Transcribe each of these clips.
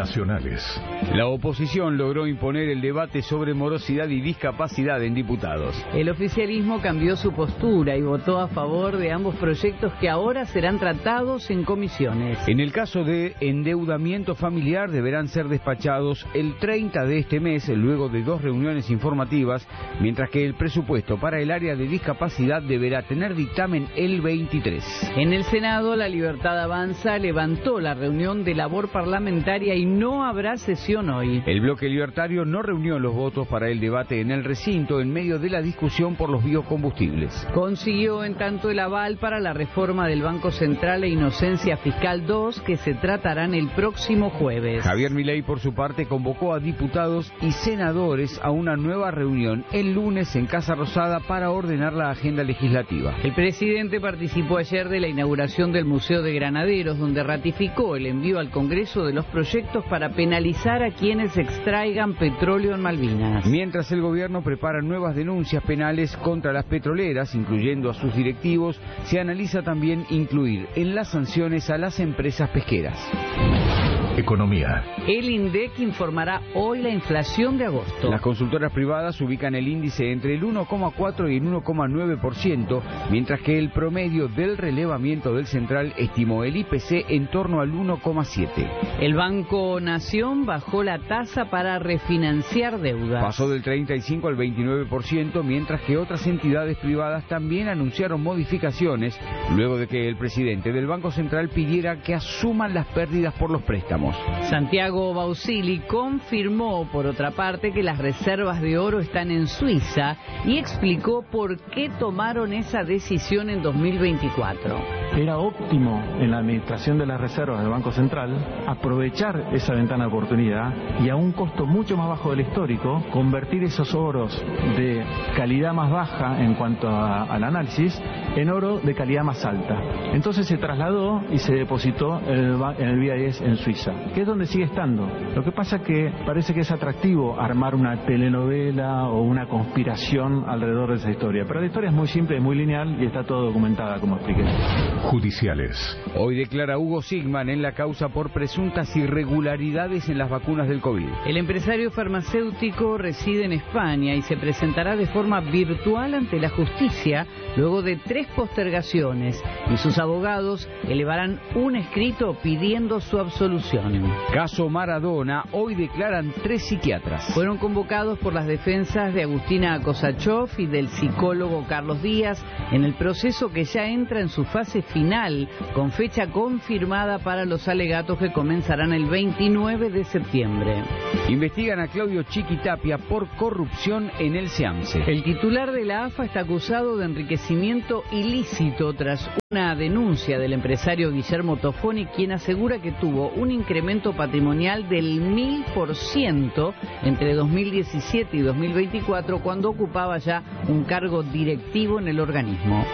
Nacionales. La oposición logró imponer el debate sobre morosidad y discapacidad en diputados. El oficialismo cambió su postura y votó a favor de ambos proyectos que ahora serán tratados en comisiones. En el caso de endeudamiento familiar deberán ser despachados el 30 de este mes, luego de 2 reuniones informativas, mientras que el presupuesto para el área de discapacidad deberá tener dictamen el 23. En el Senado, La Libertad Avanza levantó la reunión de labor parlamentaria y no habrá sesión hoy. El bloque libertario no reunió los votos para el debate en el recinto en medio de la discusión por los biocombustibles. Consiguió en tanto el aval para la reforma del Banco Central e Inocencia Fiscal 2 que se tratarán el próximo jueves. Javier Milei, por su parte, convocó a diputados y senadores a una nueva reunión el lunes en Casa Rosada para ordenar la agenda legislativa. El presidente participó ayer de la inauguración del Museo de Granaderos, donde ratificó el envío al Congreso de los proyectos para penalizar a quienes extraigan petróleo en Malvinas. Mientras el gobierno prepara nuevas denuncias penales contra las petroleras, incluyendo a sus directivos, se analiza también incluir en las sanciones a las empresas pesqueras. Economía. El INDEC informará hoy la inflación de agosto. Las consultoras privadas ubican el índice entre el 1,4 y el 1,9%, mientras que el promedio del relevamiento del Central estimó el IPC en torno al 1,7. El Banco Nación bajó la tasa para refinanciar deudas. Pasó del 35 al 29%, mientras que otras entidades privadas también anunciaron modificaciones, luego de que el presidente del Banco Central pidiera que asuman las pérdidas por los préstamos. Santiago Bausili confirmó, por otra parte, que las reservas de oro están en Suiza y explicó por qué tomaron esa decisión en 2024. Era óptimo en la administración de las reservas del Banco Central aprovechar esa ventana de oportunidad y a un costo mucho más bajo del histórico, convertir esos oros de calidad más baja en cuanto al análisis en oro de calidad más alta. Entonces se trasladó y se depositó en el BIS en Suiza, que es donde sigue estando. Lo que pasa que parece que es atractivo armar una telenovela o una conspiración alrededor de esa historia, pero la historia es muy simple, es muy lineal y está todo documentada, como expliqué. Judiciales. Hoy declara Hugo Sigman en la causa por presuntas irregularidades en las vacunas del COVID. El empresario farmacéutico reside en España y se presentará de forma virtual ante la justicia luego de 3 postergaciones, y sus abogados elevarán un escrito pidiendo su absolución. Caso Maradona, hoy declaran 3 psiquiatras. Fueron convocados por las defensas de Agustina Kosachov y del psicólogo Carlos Díaz en el proceso que ya entra en su fase final, con fecha confirmada para los alegatos que comenzarán el 29 de septiembre. Investigan a Claudio Chiquitapia por corrupción en el SEAMSE. El titular de la AFA está acusado de enriquecimiento ilícito tras una denuncia del empresario Guillermo Tofoni, quien asegura que tuvo un incremento patrimonial del 1000% entre 2017 y 2024, cuando ocupaba ya un cargo directivo en el organismo.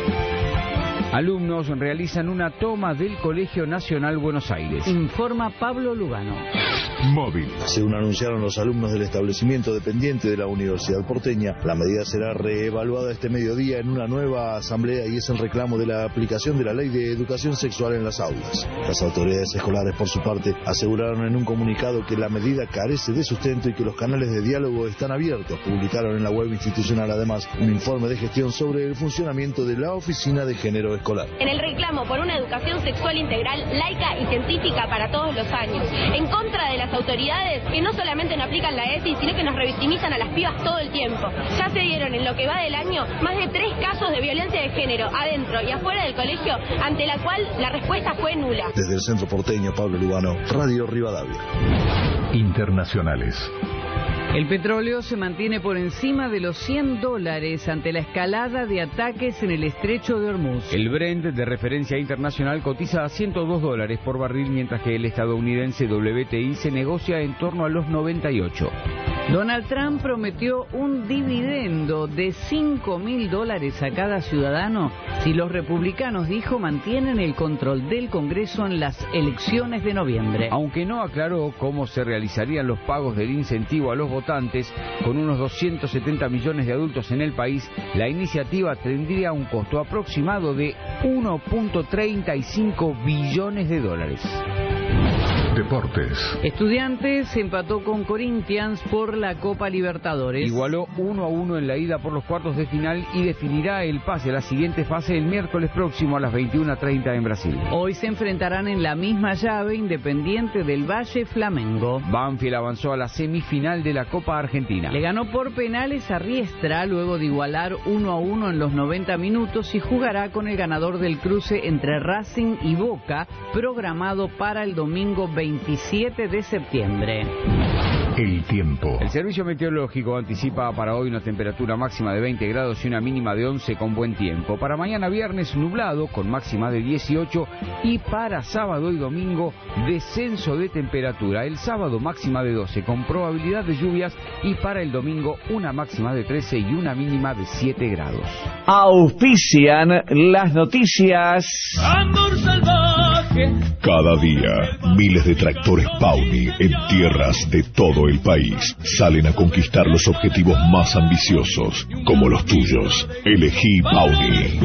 Alumnos realizan una toma del Colegio Nacional Buenos Aires. Informa Pablo Lugano. Móvil. Según anunciaron los alumnos del establecimiento dependiente de la Universidad Porteña, la medida será reevaluada este mediodía en una nueva asamblea y es el reclamo de la aplicación de la Ley de Educación Sexual en las aulas. Las autoridades escolares, por su parte, aseguraron en un comunicado que la medida carece de sustento y que los canales de diálogo están abiertos. Publicaron en la web institucional, además, un informe de gestión sobre el funcionamiento de la Oficina de Género Escolar. En el reclamo por una educación sexual integral, laica y científica para todos los años. En contra de las autoridades que no solamente no aplican la ESI, sino que nos revictimizan a las pibas todo el tiempo. Ya se dieron en lo que va del año más de 3 casos de violencia de género adentro y afuera del colegio, ante la cual la respuesta fue nula. Desde el Centro Porteño, Pablo Lugano, Radio Rivadavia. Internacionales. El petróleo se mantiene por encima de los $100 ante la escalada de ataques en el estrecho de Hormuz. El Brent, de referencia internacional, cotiza a $102 por barril, mientras que el estadounidense WTI se negocia en torno a los 98. Donald Trump prometió un dividendo de $5.000 a cada ciudadano si los republicanos, dijo, mantienen el control del Congreso en las elecciones de noviembre. Aunque no aclaró cómo se realizarían los pagos del incentivo a los votantes, con unos 270 millones de adultos en el país, la iniciativa tendría un costo aproximado de $1.35 billones. Deportes. Estudiantes empató con Corinthians por la Copa Libertadores. Igualó 1-1 en la ida por los cuartos de final y definirá el pase a la siguiente fase el miércoles próximo a las 21:30 en Brasil. Hoy se enfrentarán en la misma llave Independiente del Valle Flamengo. Banfield avanzó a la semifinal de la Copa Argentina. Le ganó por penales a Riestra luego de igualar 1-1 en los 90 minutos y jugará con el ganador del cruce entre Racing y Boca, programado para el domingo 27 de septiembre. El tiempo. El servicio meteorológico anticipa para hoy una temperatura máxima de 20 grados y una mínima de 11 con buen tiempo. Para mañana viernes nublado con máxima de 18 y para sábado y domingo descenso de temperatura. El sábado máxima de 12 con probabilidad de lluvias y para el domingo una máxima de 13 y una mínima de 7 grados. Auspician las noticias. Amor salvaje. Cada día, miles de tractores Pauni en tierras de todo el país salen a conquistar los objetivos más ambiciosos, como los tuyos. Elegí Pauni.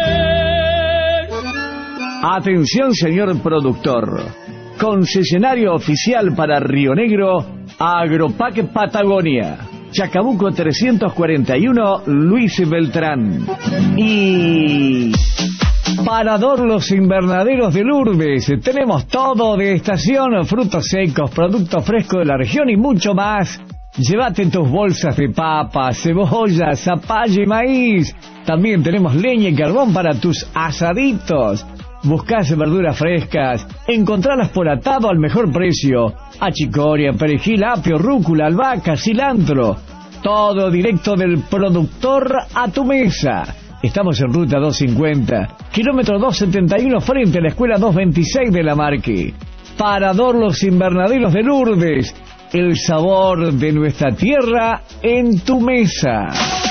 Atención, señor productor. Concesionario oficial para Río Negro, Agropac Patagonia. Chacabuco 341, Luis Beltrán. Y Parador Los Invernaderos de Lourdes. Tenemos todo de estación, frutos secos, productos frescos de la región y mucho más. Llévate tus bolsas de papas, cebollas, zapallo y maíz. También tenemos leña y carbón para tus asaditos. Buscás verduras frescas, encontralas por atado al mejor precio. Achicoria, perejil, apio, rúcula, albahaca, cilantro. Todo directo del productor a tu mesa. Estamos en ruta 250, kilómetro 271 frente a la escuela 226 de La Marque. Parador Los Invernaderos de Lourdes. El sabor de nuestra tierra en tu mesa.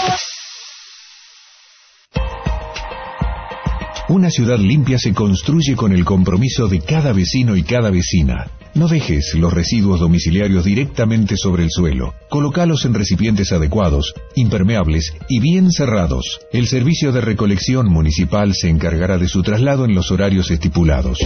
Una ciudad limpia se construye con el compromiso de cada vecino y cada vecina. No dejes los residuos domiciliarios directamente sobre el suelo. Colócalos en recipientes adecuados, impermeables y bien cerrados. El servicio de recolección municipal se encargará de su traslado en los horarios estipulados.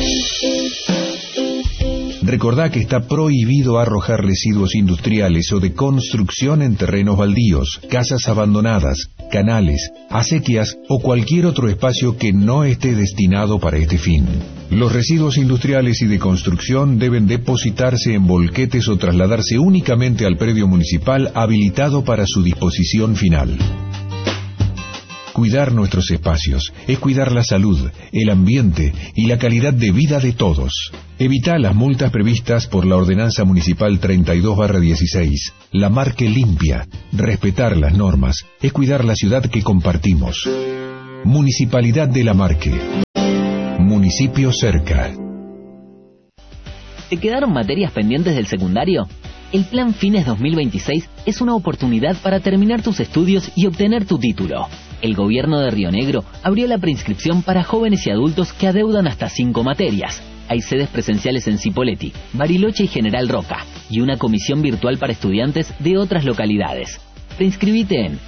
Recordá que está prohibido arrojar residuos industriales o de construcción en terrenos baldíos, casas abandonadas, canales, acequias o cualquier otro espacio que no esté destinado para este fin. Los residuos industriales y de construcción deben depositarse en volquetes o trasladarse únicamente al predio municipal habilitado para su disposición final. Cuidar nuestros espacios es cuidar la salud, el ambiente y la calidad de vida de todos. Evita las multas previstas por la Ordenanza Municipal 32/16. La Marque limpia. Respetar las normas es cuidar la ciudad que compartimos. Municipalidad de La Marque. Municipio cerca. ¿Te quedaron materias pendientes del secundario? El Plan Fines 2026 es una oportunidad para terminar tus estudios y obtener tu título. El gobierno de Río Negro abrió la preinscripción para jóvenes y adultos que adeudan hasta 5 materias. Hay sedes presenciales en Cipolletti, Bariloche y General Roca, y una comisión virtual para estudiantes de otras localidades. Preinscribite en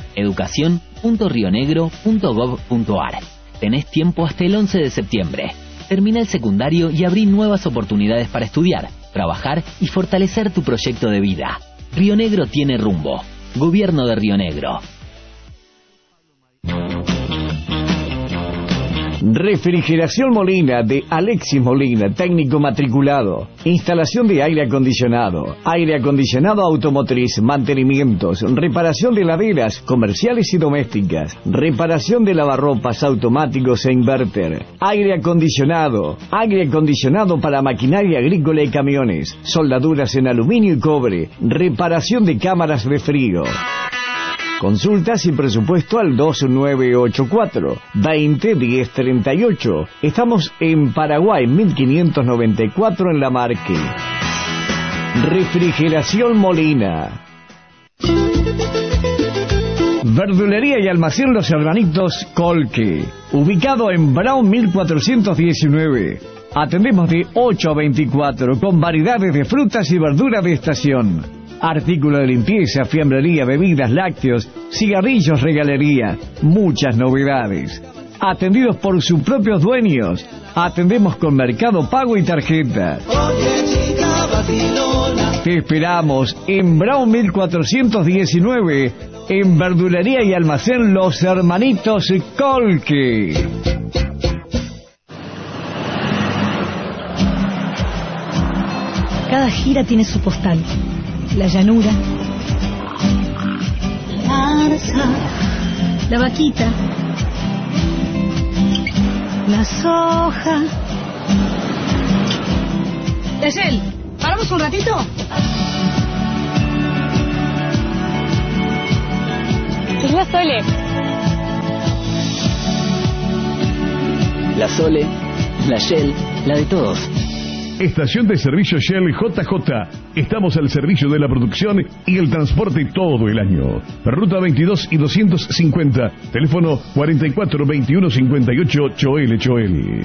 educacion.rionegro.gov.ar. Tenés tiempo hasta el 11 de septiembre. Termina el secundario y abrí nuevas oportunidades para estudiar, trabajar y fortalecer tu proyecto de vida. Río Negro tiene rumbo. Gobierno de Río Negro. Refrigeración Molina de Alexis Molina, técnico matriculado. Instalación de aire acondicionado automotriz, mantenimientos, reparación de heladeras comerciales y domésticas, reparación de lavarropas automáticos e inverter, aire acondicionado para maquinaria agrícola y camiones, soldaduras en aluminio y cobre, reparación de cámaras de frío. Consultas y presupuesto al 2984 201038. Estamos en Paraguay 1594 en La Marque. Refrigeración Molina. Verdulería y almacén Los Hermanitos Colque, ubicado en Brown 1419. Atendemos de 8 a 24 con variedades de frutas y verduras de estación. Artículos de limpieza, fiambrería, bebidas, lácteos, cigarrillos, regalería. Muchas novedades. Atendidos por sus propios dueños. Atendemos con Mercado Pago y tarjeta. Oye, chica. Te esperamos en Brown 1419, en Verdulería y Almacén Los Hermanitos Colque. Cada gira tiene su postal. La llanura, la zarza, la vaquita, la soja. Yasel, ¿paramos un ratito? Es la Sole. La Sole, la Shell, la de todos. Estación de servicio Shell JJ. Estamos al servicio de la producción y el transporte todo el año. Ruta 22 y 250. Teléfono 44 21 58 Choel.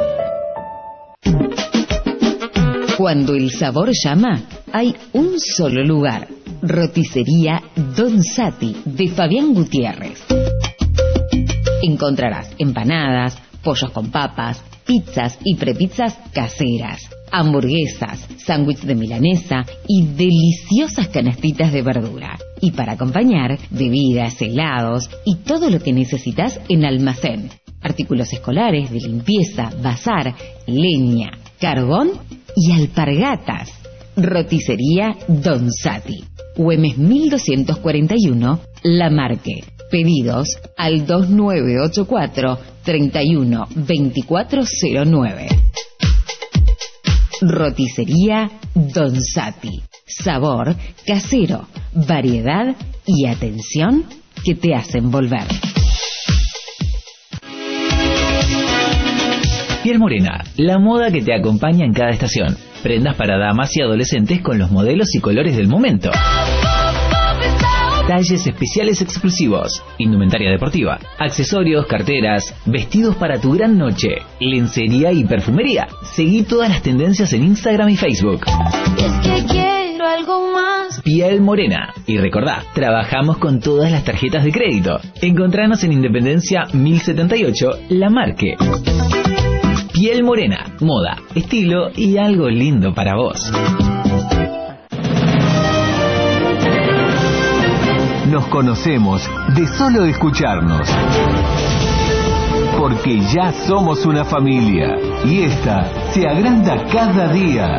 Cuando el sabor llama, hay un solo lugar. Roticería Don Sati de Fabián Gutiérrez. Encontrarás empanadas, pollos con papas, pizzas y prepizzas caseras, hamburguesas, sándwiches de milanesa y deliciosas canastitas de verdura. Y para acompañar, bebidas, helados y todo lo que necesitas en almacén. Artículos escolares, de limpieza, bazar, leña, carbón y alpargatas. Roticería Don Sati. Güemes 1241, La Marque. Pedidos al 2984 31 2409. Roticería Don Sati. Sabor casero, variedad y atención que te hacen volver. Piel Morena, la moda que te acompaña en cada estación. Prendas para damas y adolescentes con los modelos y colores del momento. Talles especiales exclusivos, indumentaria deportiva, accesorios, carteras, vestidos para tu gran noche, lencería y perfumería. Seguí todas las tendencias en Instagram y Facebook. Es que quiero algo más. Piel Morena. Y recordá, trabajamos con todas las tarjetas de crédito. Encontranos en Independencia 1078, La Marque. Piel Morena, moda, estilo y algo lindo para vos. Nos conocemos de solo escucharnos. Porque ya somos una familia y esta se agranda cada día.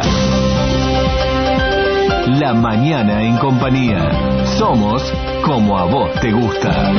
La mañana en compañía. Somos como a vos te gusta.